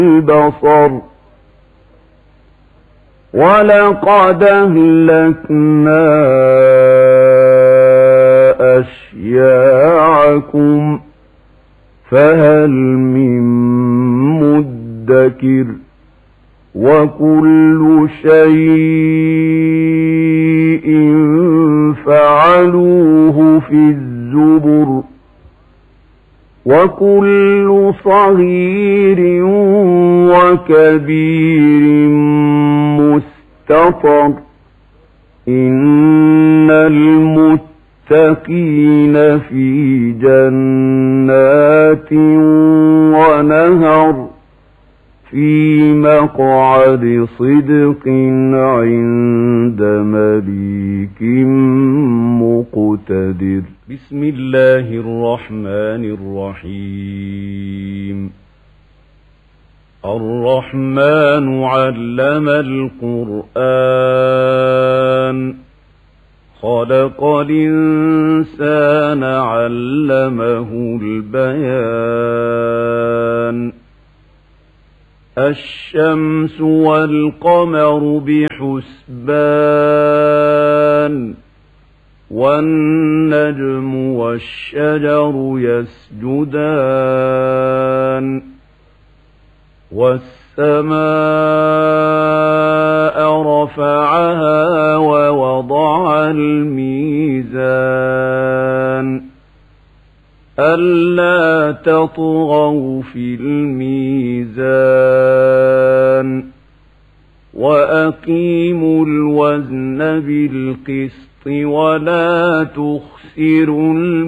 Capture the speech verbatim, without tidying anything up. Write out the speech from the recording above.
البصر ولقد أهلكنا أشياعكم فهل من مدكر وكل شيء فعلوه في الزبر وكل صغير وكبير مستطر إن المتقين في جنات ونهر في مقعد صدق عند مليك مقتدر. بسم الله الرحمن الرحيم. الرحمن علم القرآن خلق الإنسان علمه البيان الشمس والقمر بحسبان والنجم والشجر يسجدان والسماء رفعها ووضع الميزان ألا تطغوا في الميزان وأقيموا الوزن بالقسط ولا تخسروا